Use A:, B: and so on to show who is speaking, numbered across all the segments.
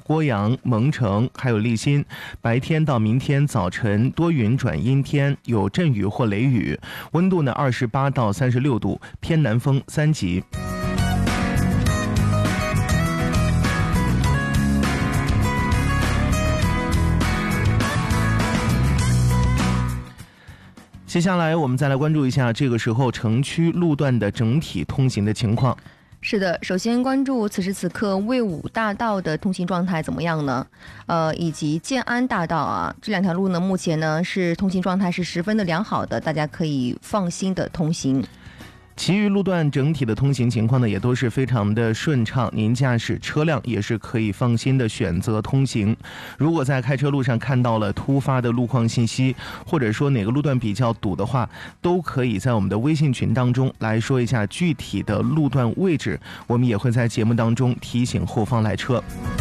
A: 郭阳、蒙城还有利辛，白天到明天早晨多云转阴天，有阵雨或雷雨，温度呢28到36度，偏南风3级。接下来我们再来关注一下这个时候城区路段的整体通行的情况。
B: 是的，首先关注此时此刻卫武大道的通行状态怎么样呢？以及建安大道啊，这两条路呢，目前呢是通行状态是十分的良好的，大家可以放心的通行。
A: 其余路段整体的通行情况呢，也都是非常的顺畅，您驾驶车辆也是可以放心的选择通行。如果在开车路上看到了突发的路况信息，或者说哪个路段比较堵的话，都可以在我们的微信群当中来说一下具体的路段位置，我们也会在节目当中提醒后方来车。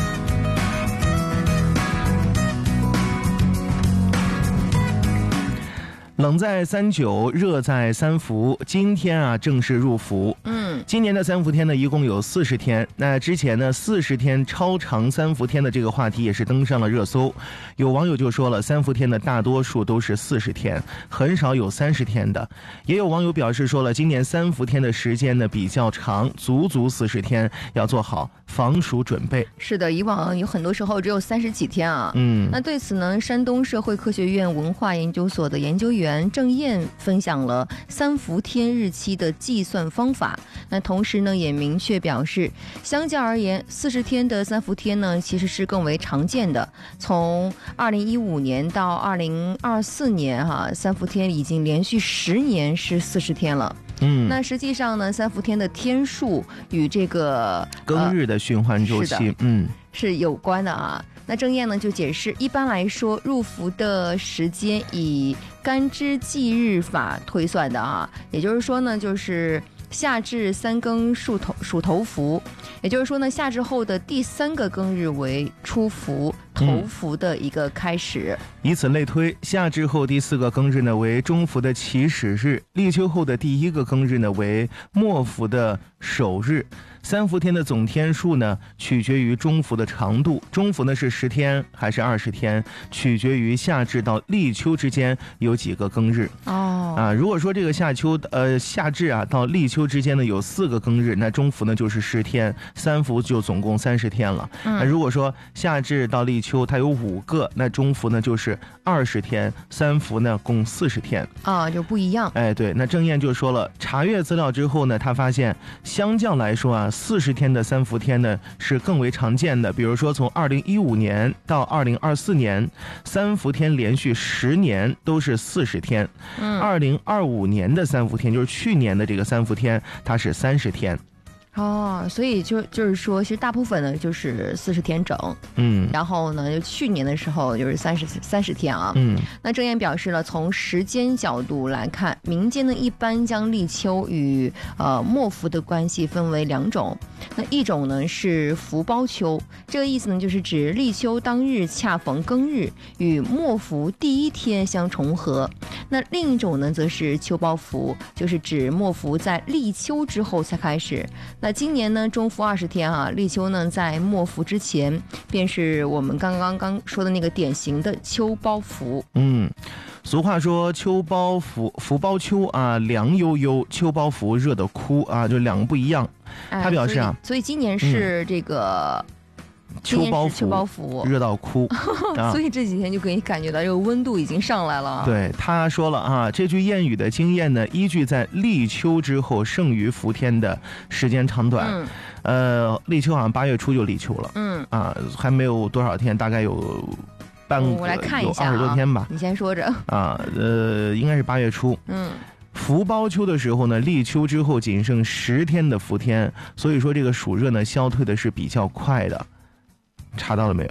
A: 冷在39，热在3伏。今天啊，正式入伏。今年的3伏天呢，一共有40天。那之前呢，40天超长3伏天的这个话题也是登上了热搜。有网友就说了，3伏天的大多数都是40天，很少有30天的。也有网友表示说了，今年3伏天的时间呢比较长，足足40天，要做好防暑准备。
B: 是的，以往有很多时候只有30几天啊。那对此呢，山东社会科学院文化研究所的研究员郑燕分享了3伏天日期的计算方法。那同时呢，也明确表示，相较而言，40天的3伏天呢，其实是更为常见的。从2015年到2024年3伏天已经连续10年是40天了。那实际上呢，3伏天的天数与这个
A: 庚日的循环周期，
B: 是有关的啊。那郑燕呢就解释，一般来说，入伏的时间以干支纪日法推算的啊，也就是说呢，就是夏至3更属头伏，也就是说呢，夏至后的第3个庚日为初伏，头伏的一个开始。
A: 以此类推，夏至后第4个庚日呢为中伏的起始日，立秋后的第1个庚日呢为末伏的首日。3伏天的总天数呢，取决于中伏的长度。中伏呢是10天还是20天，取决于夏至到立秋之间有几个庚日。如果说这个夏至啊到立秋之间呢有4个庚日，那中伏呢就是10天，3伏就总共30天了。那如果说夏至到立秋它有5个，那中伏呢就是20天，3伏呢共40天
B: 就不一样。
A: 对，那郑燕就说了，查阅资料之后呢，他发现相较来说啊，40天的3伏天呢是更为常见的。比如说从2015年到2024年，3伏天连续10年都是40天。2025年的3伏天，就是去年的这个3伏天，它是30天。
B: 所以就是说，其实大部分呢就是40天整，然后呢，就去年的时候就是30天啊，那郑燕表示了，从时间角度来看，民间呢一般将立秋与末伏的关系分为2种，那一种呢是伏包秋，这个意思呢就是指立秋当日恰逢庚日，与末伏第1天相重合，那另一种呢则是秋包伏，就是指末伏在立秋之后才开始。那今年呢，中伏20天啊，立秋呢在末伏之前，便是我们刚说的那个典型的秋包伏。
A: 俗话说秋包伏，伏包秋啊，凉悠悠；秋包伏，热得哭啊，就2个不一样。他表示啊，
B: 所以今年是这个。
A: 秋包伏热到哭
B: 所以这几天就可以感觉到这个温度已经上来了。
A: 对，他说了啊，这句谚语的经验呢，依据在立秋之后剩余伏天的时间长短。立秋好像8月初就立秋了，还没有多少天，大概有
B: 我来看一下，
A: 有20多天吧。
B: 你先说着
A: 应该是8月初。伏包秋的时候呢，立秋之后仅剩10天的伏天，所以说这个暑热呢消退的是比较快的。查到了没有？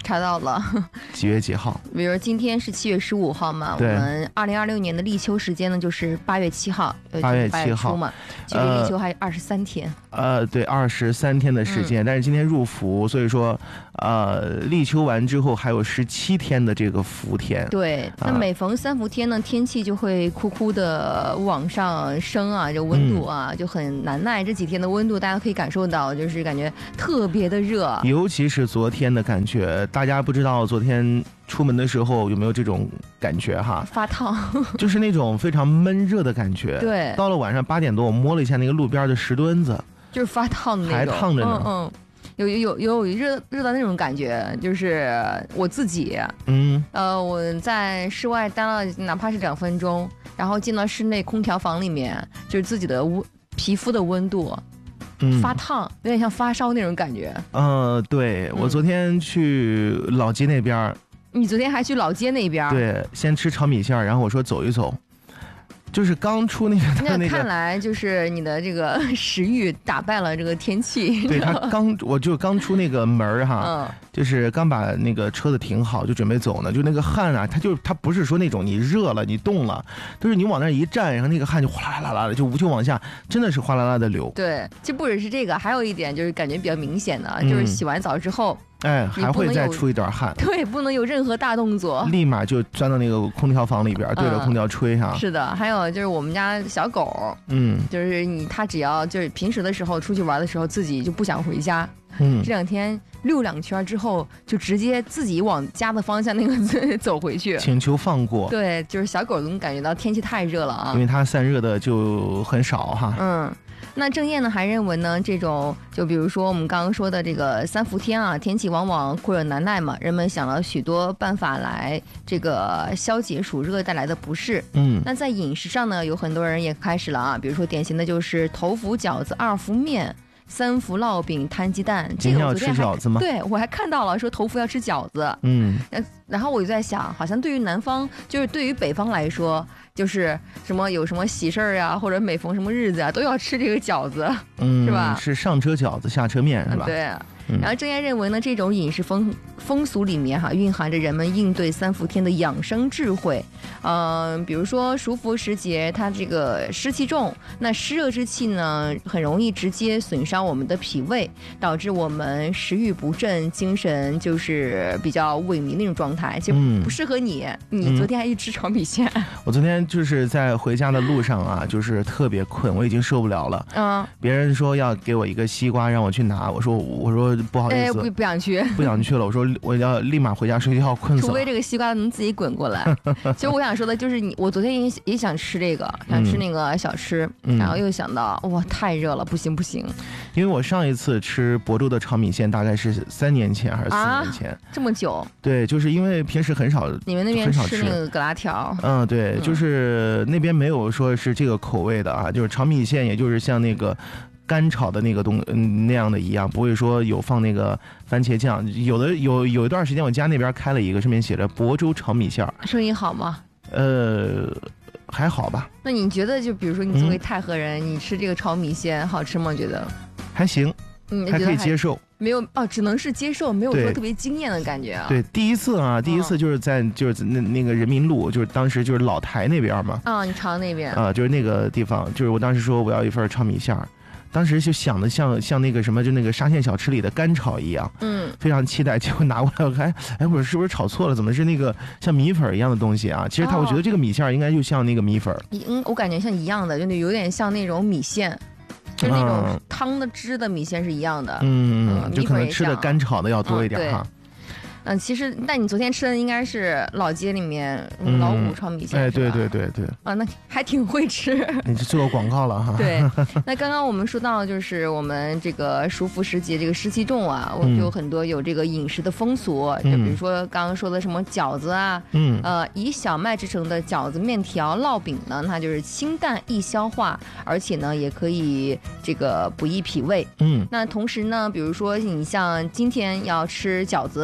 B: 查到了。
A: 几月几号？
B: 比如今天是7月15号嘛，我们2026年的立秋时间呢就是8月7号
A: ，8月7号
B: 嘛，距离立秋还有23天。
A: 对，23天的时间，但是今天入伏，所以说，立秋完之后还有17天的这个伏天。
B: 对，那每逢3伏天呢，天气就会酷酷的往上升啊，这温度啊就很难耐。这几天的温度大家可以感受到，就是感觉特别的热，
A: 尤其是昨天的感觉，大家不知道昨天出门的时候有没有这种感觉哈？
B: 发烫，
A: 就是那种非常闷热的感觉。
B: 对，
A: 到了晚上8点多，我摸了一下那个路边的石墩子，
B: 就是发烫的那种，
A: 还烫着呢。
B: 有热的那种感觉，就是我自己，我在室外待了哪怕是2分钟，然后进到室内空调房里面，就是自己的皮肤的温度。发烫，有点像发烧那种感觉。
A: 对，我昨天去老街那边。
B: 你昨天还去老街那边？
A: 对，先吃炒米线，然后我说走一走。就是刚出那个，
B: 看来就是你的这个食欲打败了这个天气。
A: 对，我就刚出那个门哈，就是刚把那个车子停好，就准备走呢。就那个汗啊，它不是说那种你热了你动了，都是你往那一站，然后那个汗就哗啦啦啦的就无穷往下，真的是哗啦啦的流。
B: 对，就不只是这个，还有一点就是感觉比较明显的，就是洗完澡之后。
A: 还会再出一点汗。
B: 对，不能有任何大动作，
A: 立马就钻到那个空调房里边，对着空调吹哈。
B: 是的，还有就是我们家小狗，就是它只要就是平时的时候出去玩的时候，自己就不想回家，这2天溜2圈之后，就直接自己往家的方向那个走回去，
A: 请求放过。
B: 对，就是小狗能感觉到天气太热了啊，
A: 因为它散热的就很少哈。
B: 那郑燕呢还认为呢，这种就比如说我们刚刚说的这个3伏天啊，天气往往酷热难耐嘛，人们想了许多办法来这个消解暑热带来的不适。那在饮食上呢，有很多人也开始了啊，比如说典型的就是头伏饺子、2伏面、3伏烙饼、摊鸡蛋。
A: 今天要吃饺子吗？
B: 对，我还看到了说头伏要吃饺子。然后我就在想，好像对于南方，就是对于北方来说，就是有什么喜事儿啊，或者每逢什么日子啊，都要吃这个饺子，是吧？
A: 是上车饺子下车面是吧？
B: 对。然后郑燕认为呢，这种饮食风俗里面蕴含着人们应对3伏天的养生智慧。比如说暑伏时节，它这个湿气重，那湿热之气呢，很容易直接损伤我们的脾胃，导致我们食欲不振，精神就是比较萎靡那种状态，就不适合你。你昨天还去吃炒米线？
A: 我昨天就是在回家的路上啊，就是特别困，我已经受不了了。别人说要给我一个西瓜让我去拿，我说不好意思，
B: 不想去
A: 了。我说我要立马回家睡觉，困死了。
B: 除非这个西瓜能自己滚过来。其实我想说的就是我昨天也想吃这个，想吃那个小吃，然后又想到哇，太热了，不行。
A: 因为我上一次吃亳州的炒米线大概是3年前还是4年前，
B: 这么久？
A: 对，就是因为平时很少，
B: 你们那边吃那个蛤蜊条？
A: 对，就是那边没有说是这个口味的啊，就是炒米线，也就是像那个干炒的那个那样的一样，不会说有放那个番茄酱。有一段时间我家那边开了一个，上面写着亳州炒米线。
B: 生意好吗？
A: 还好吧。
B: 那你觉得就比如说你作为太和人，你吃这个炒米线好吃吗？觉得
A: 还行，还可以接受。
B: 没有只能是接受，没有说特别惊艳的感觉啊。
A: 对，第一次就是就是那个人民路，就是当时就是老台那边嘛。
B: 你朝那边
A: 就是那个地方，就是我当时说我要一份炒米线。当时就想的像那个什么，就那个沙县小吃里的干炒一样，非常期待。结果拿过来我看，我是不是炒错了？怎么是那个像米粉一样的东西啊？其实我觉得这个米线应该就像那个米粉。
B: 我感觉像一样的，就有点像那种米线，就是那种汤的汁的米线是一样的。
A: 就可能吃的干炒的要多一点哈。
B: 其实，但你昨天吃的应该是老街里面老五炒米线，
A: 对。
B: 那还挺会吃。
A: 你是做广告了哈。
B: 对，那刚刚我们说到，就是我们这个暑伏时节，这个湿气重啊，我们有很多有这个饮食的风俗，就比如说刚刚说的什么饺子啊，以小麦制成的饺子、面条、烙饼呢，它就是清淡易消化，而且呢也可以这个补益脾胃。那同时呢，比如说你像今天要吃饺子，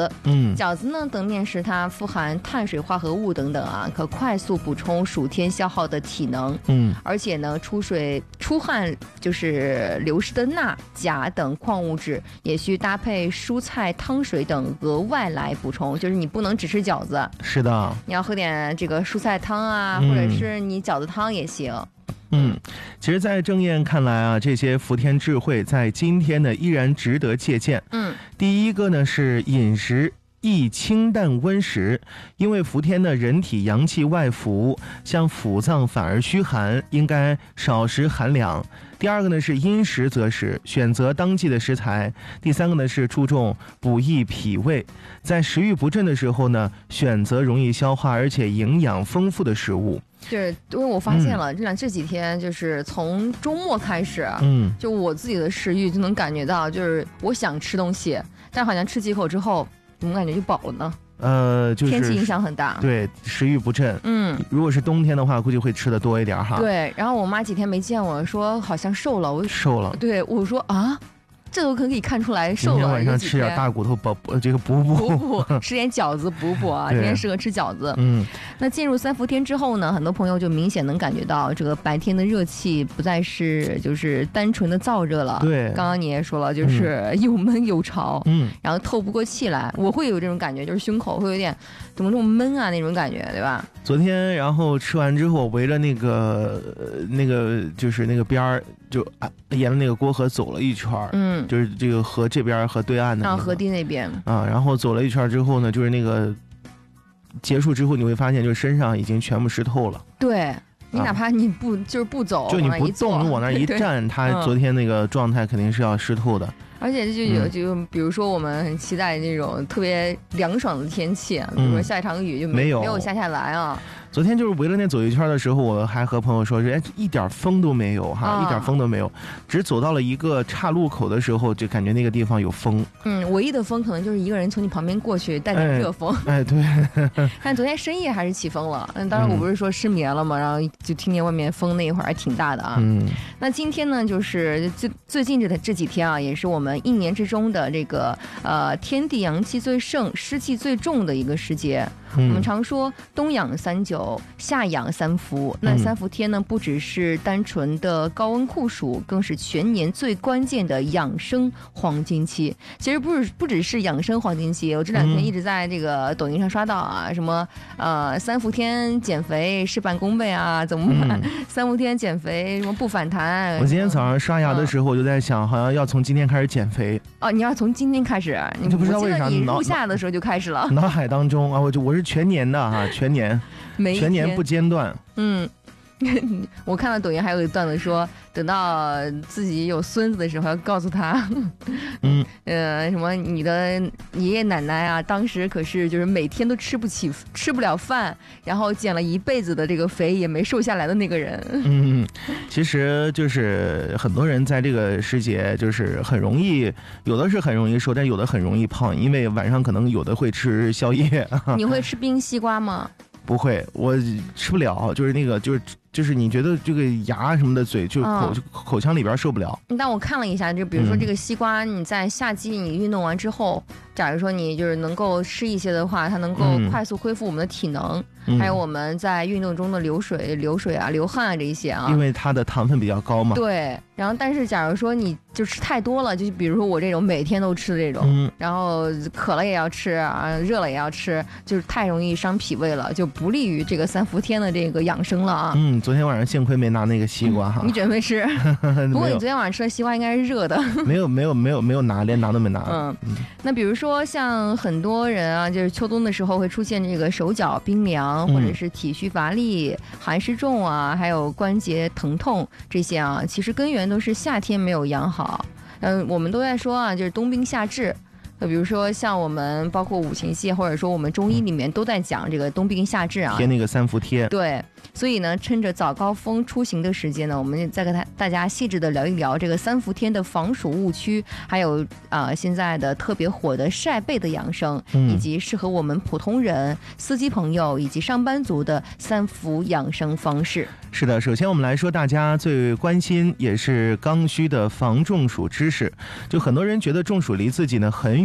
B: 饺子呢等面食它富含碳水化合物等等啊，可快速补充暑天消耗的体能。而且呢出汗就是流失的钠、钾等矿物质，也需搭配蔬菜、汤水等额外来补充。就是你不能只吃饺子，
A: 是的，
B: 你要喝点这个蔬菜汤啊，或者是你饺子汤也行。
A: 其实在郑燕看来啊，这些伏天智慧在今天呢依然值得借鉴。第一个呢是饮食宜清淡温食，因为伏天呢人体阳气外伏，像腑脏反而虚寒，应该少食寒凉。第二个呢是因时择食，选择当季的食材。第三个呢是注重补益脾胃，在食欲不振的时候呢，选择容易消化而且营养丰富的食物。
B: 就是因为我发现了，这几天就是从周末开始，就我自己的食欲就能感觉到，就是我想吃东西，但好像吃几口之后，怎么感觉就饱了呢？
A: 就是
B: 天气影响很大，
A: 对，食欲不振。如果是冬天的话，估计会吃的多一点哈。
B: 对，然后我妈几天没见我，说好像瘦了，
A: 瘦了。
B: 对，我说啊。这都可以看出来瘦了。
A: 今天晚上吃点大骨头补，
B: 吃点饺子补啊，今天适合吃饺子。那进入三伏天之后呢，很多朋友就明显能感觉到这个白天的热气不再是就是单纯的燥热了。
A: 对，
B: 刚刚你也说了，就是又闷又潮，然后透不过气来，我会有这种感觉，就是胸口会有点怎么这么闷啊那种感觉，对吧？
A: 昨天然后吃完之后，围着那个就是那个边儿，就沿着那个郭河走了一圈，就是这个河这边和对岸的
B: 河堤那边
A: 啊，然后走了一圈之后呢，就是那个结束之后，你会发现，就身上已经全部湿透了。
B: 对，你哪怕你不走，
A: 就你不动，你往那一站，它昨天那个状态肯定是要湿透的。
B: 而且就比如说我们很期待那种特别凉爽的天气，比如说下一场雨就没有下来啊。
A: 昨天就是围了那走一圈的时候，我还和朋友说，一点风都没有哈，一点风都没有，只走到了一个岔路口的时候，就感觉那个地方有风。
B: 唯一的风可能就是一个人从你旁边过去带点热风。
A: 对。
B: 但昨天深夜还是起风了，当然我不是说失眠了嘛，然后就听见外面风那一会儿还挺大的啊。那今天呢，就是最近这几天啊，也是我们一年之中的这个天地阳气最盛、湿气最重的一个时节。我们常说冬养三九，夏养三伏。那三伏天呢，不只是单纯的高温酷暑，更是全年最关键的养生黄金期。其实不只是养生黄金期，我这两天一直在这个抖音上刷到啊，什么三伏天减肥事半功倍啊，怎么办？三伏天减肥什么不反弹？
A: 我今天早上刷牙的时候，我就在想，好像要从今天开始减肥。
B: 你要从今天开始？你
A: 不知道为啥？
B: 你入夏的时候就开始了。
A: 脑海当中啊，我是全年的哈，全年不间断。
B: 我看到抖音还有一段子说，等到自己有孙子的时候，要告诉他，什么你的爷爷奶奶啊，当时可是就是每天都吃不了饭，然后减了一辈子的这个肥也没瘦下来的那个人。
A: 其实就是很多人在这个时节就是很容易，有的是很容易瘦，但有的很容易胖，因为晚上可能有的会吃宵夜。
B: 你会吃冰西瓜吗？
A: 不会，我吃不了，就是那个就是你觉得这个牙什么的嘴就口腔里边受不了。
B: 但我看了一下，就比如说这个西瓜，你在夏季你运动完之后，假如说你就是能够吃一些的话，它能够快速恢复我们的体能，还有我们在运动中的流水啊、流汗啊这一些啊。
A: 因为它的糖分比较高嘛。
B: 对，然后但是假如说你就吃太多了，就比如说我这种每天都吃的这种，然后渴了也要吃啊，热了也要吃，就是太容易伤脾胃了，就不利于这个三伏天的这个养生了啊。
A: 昨天晚上幸亏没拿那个西瓜哈。
B: 你准备吃？不过你昨天晚上吃的西瓜应该是热的。
A: 没有拿，连拿都没拿。
B: 那比如说像很多人啊，就是秋冬的时候会出现这个手脚冰凉，或者是体虚乏力、寒湿重啊，还有关节疼痛这些啊，其实根源都是夏天没有养好。我们都在说啊，就是冬病夏治。比如说像我们包括五行系或者说我们中医里面都在讲这个冬病夏治啊，
A: 贴那个三伏贴。
B: 对，所以呢，趁着早高峰出行的时间呢，我们再跟大家细致的聊一聊这个三伏天的防暑误区，还有现在的特别火的晒背的养生，以及适合我们普通人、司机朋友以及上班族的三伏养生方式。
A: 是的，首先我们来说大家最关心也是刚需的防中暑知识。就很多人觉得中暑离自己呢很远。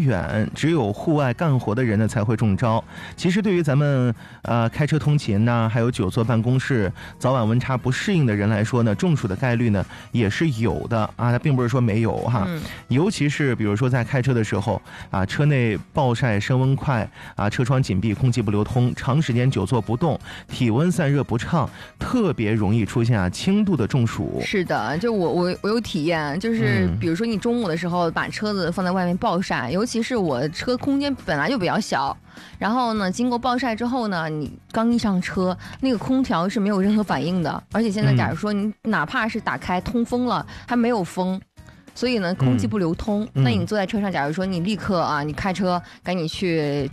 A: 远，只有户外干活的人呢才会中招。其实对于咱们开车通勤呐，还有久坐办公室、早晚温差不适应的人来说呢，中暑的概率呢也是有的啊，它并不是说没有哈。尤其是比如说在开车的时候啊，车内暴晒、升温快啊，车窗紧闭、空气不流通，长时间久坐不动，体温散热不畅，特别容易出现轻度的中暑。
B: 是的，就我有体验，就是比如说你中午的时候把车子放在外面暴晒，尤其是我车空间本来就比较小，然后呢经过暴晒之后呢，你刚一上车，那个空调是没有任何反应的，而且现在假如说你哪怕是打开通风了，还没有风。所以呢，空气不流通。那你坐在车上，假如说你立刻啊，你开车赶紧去